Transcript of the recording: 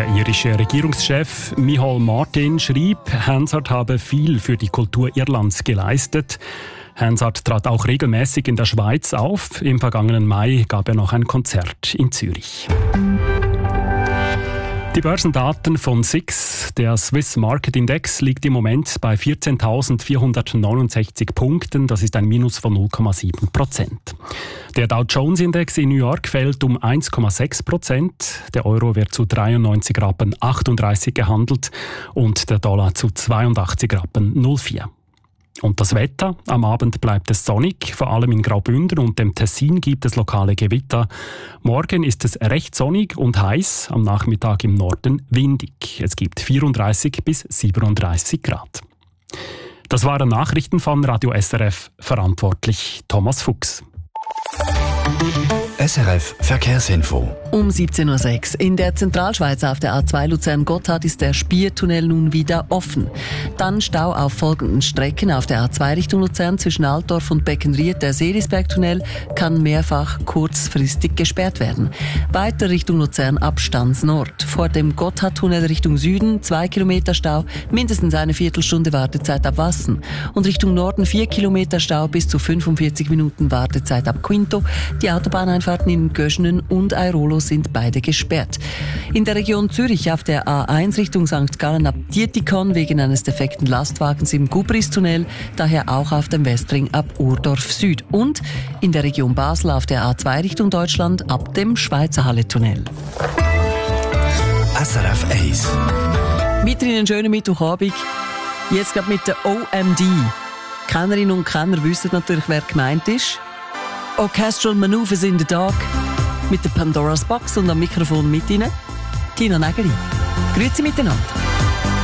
Der irische Regierungschef Micheál Martin schrieb, Hansard habe viel für die Kultur Irlands geleistet. Hansard trat auch regelmäßig in der Schweiz auf. Im vergangenen Mai gab er noch ein Konzert in Zürich. Die Börsendaten von SIX, der Swiss Market Index, liegt im Moment bei 14.469 Punkten. Das ist ein Minus von 0,7%. Der Dow Jones Index in New York fällt um 1,6%. Der Euro wird zu 93,38 Rappen gehandelt und der Dollar zu 82,04 Rappen. Und das Wetter? Am Abend bleibt es sonnig, vor allem in Graubünden und dem Tessin gibt es lokale Gewitter. Morgen ist es recht sonnig und heiß, am Nachmittag im Norden windig. Es gibt 34 bis 37 Grad. Das waren Nachrichten von Radio SRF, verantwortlich Thomas Fuchs. SRF Verkehrsinfo. Um 17.06 Uhr in der Zentralschweiz auf der A2 Luzern-Gotthard ist der Spiertunnel nun wieder offen. Dann Stau auf folgenden Strecken. Auf der A2 Richtung Luzern zwischen Altdorf und Beckenried. Der Seelisbergtunnel kann mehrfach kurzfristig gesperrt werden. Weiter Richtung Luzern ab Stanz Nord. Vor dem Gotthardtunnel Richtung Süden 2 Kilometer Stau, mindestens eine Viertelstunde Wartezeit ab Wassen. Und Richtung Norden 4 Kilometer Stau bis zu 45 Minuten Wartezeit ab Quinto. Die Autobahneinfahrten in Göschenen und Airolo sind beide gesperrt. In der Region Zürich auf der A1 Richtung St. Gallen ab Dietikon wegen eines defekten Lastwagens im Gubristunnel, daher auch auf dem Westring ab Urdorf Süd. Und in der Region Basel auf der A2 Richtung Deutschland ab dem Schweizer Halle-Tunnel. SRF 1. Weiterhin einen schönen Mittwochabend. Jetzt gerade mit der OMD. Kennerinnen und Kenner wissen natürlich, wer gemeint ist. Orchestral Maneuvers in the Dark mit der Pandora's Box und am Mikrofon mit Ihnen Tina Nägeli. Grüezi miteinander.